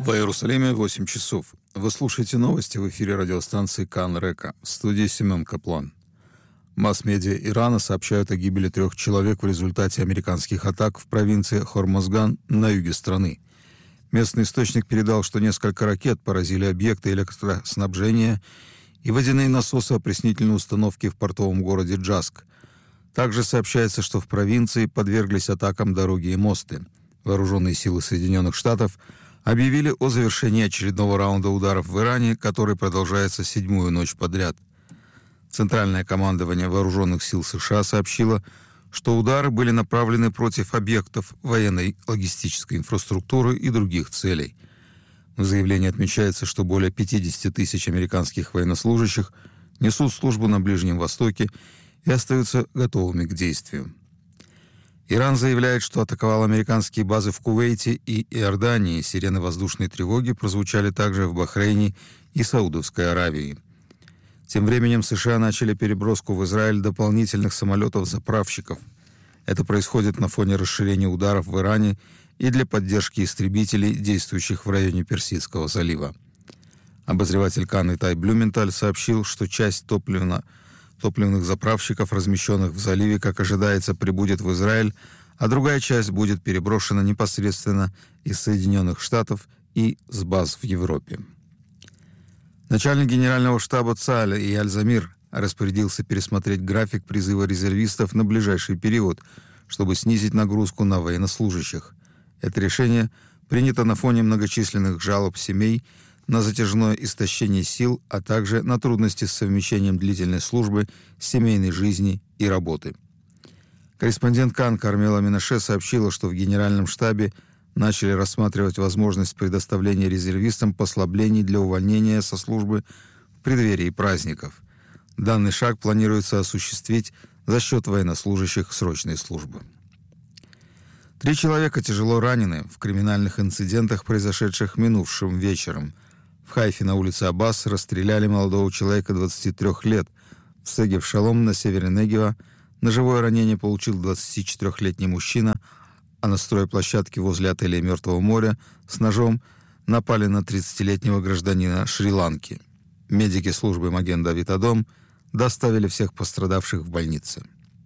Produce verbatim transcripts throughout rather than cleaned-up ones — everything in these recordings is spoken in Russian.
В Иерусалиме восемь часов. Вы слушаете новости в эфире радиостанции Кан Река. В студии Семен Каплан. Масс-медиа Ирана сообщают о гибели трех человек в результате американских атак в провинции Хормозган на юге страны. Местный источник передал, что несколько ракет поразили объекты электроснабжения и водяные насосы опреснительной установки в портовом городе Джаск. Также сообщается, что в провинции подверглись атакам дороги и мосты. Вооруженные силы Соединенных Штатов объявили о завершении очередного раунда ударов в Иране, который продолжается седьмую ночь подряд. Центральное командование Вооруженных сил США сообщило, что удары были направлены против объектов военной логистической инфраструктуры и других целей. В заявлении отмечается, что более пятьдесят тысяч американских военнослужащих несут службу на Ближнем Востоке и остаются готовыми к действию. Иран заявляет, что атаковал американские базы в Кувейте и Иордании. Сирены воздушной тревоги прозвучали также в Бахрейне и Саудовской Аравии. Тем временем США начали переброску в Израиль дополнительных самолетов-заправщиков. Это происходит на фоне расширения ударов в Иране и для поддержки истребителей, действующих в районе Персидского залива. Обозреватель Кан Итай Блюменталь сообщил, что часть топливно топливных заправщиков, размещенных в заливе, как ожидается, прибудет в Израиль, а другая часть будет переброшена непосредственно из Соединенных Штатов и с баз в Европе. Начальник генерального штаба ЦААЛа Эйяль Замир распорядился пересмотреть график призыва резервистов на ближайший период, чтобы снизить нагрузку на военнослужащих. Это решение принято на фоне многочисленных жалоб семей на затяжное истощение сил, а также на трудности с совмещением длительной службы, семейной жизни и работы. Корреспондент Кан Кармела Минаше сообщила, что в Генеральном штабе начали рассматривать возможность предоставления резервистам послаблений для увольнения со службы в преддверии праздников. Данный шаг планируется осуществить за счет военнослужащих срочной службы. Три человека тяжело ранены в криминальных инцидентах, произошедших минувшим вечером. В Хайфе на улице Аббас расстреляли молодого человека двадцати трёх лет. В Сегев Шалом на севере Негева ножевое ранение получил двадцатичетырёхлетний мужчина, а на стройплощадке возле отеля «Мертвого моря» с ножом напали на тридцатилетнего гражданина Шри-Ланки. Медики службы Маген-Давид Адом доставили всех пострадавших в больницы.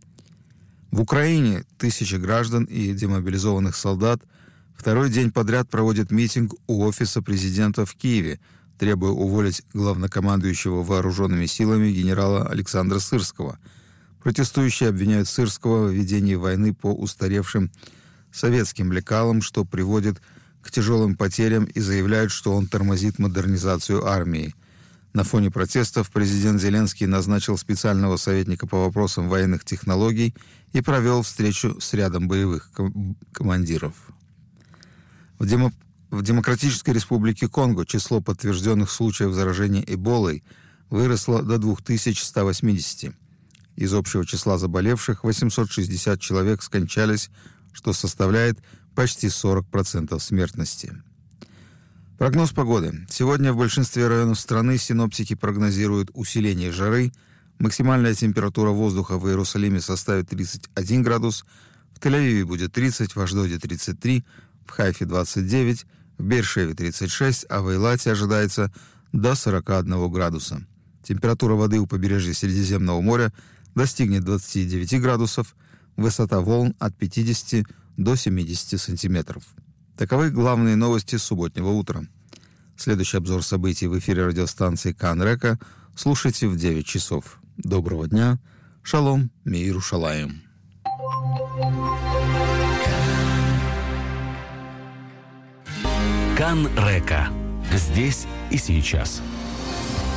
В Украине тысячи граждан и демобилизованных солдат второй день подряд проводят митинг у офиса президента в Киеве, требуя уволить главнокомандующего вооруженными силами генерала Александра Сырского. Протестующие обвиняют Сырского в ведении войны по устаревшим советским лекалам, что приводит к тяжелым потерям, и заявляют, что он тормозит модернизацию армии. На фоне протестов президент Зеленский назначил специального советника по вопросам военных технологий и провел встречу с рядом боевых ком- командиров. В, демо- в Демократической Республике Конго число подтвержденных случаев заражения Эболой выросло до две тысячи сто восемьдесят. Из общего числа заболевших восемьсот шестьдесят человек скончались, что составляет почти сорок процентов смертности. Прогноз погоды. Сегодня в большинстве районов страны синоптики прогнозируют усиление жары. Максимальная температура воздуха в Иерусалиме составит тридцать один градус, в Тель-Авиве будет тридцать, в Ашдоде тридцать три, в Хайфе двадцать девять, в Бейер-Шеве тридцать шесть, а в Эйлате ожидается до сорок один градуса. Температура воды у побережья Средиземного моря достигнет двадцать девять градусов, высота волн от пятидесяти до семидесяти сантиметров. Таковы главные новости субботнего утра. Следующий обзор событий в эфире радиостанции Кан Река слушайте в девять часов. Доброго дня. Шалом, мир Шалаим. Кан Река. Здесь и сейчас.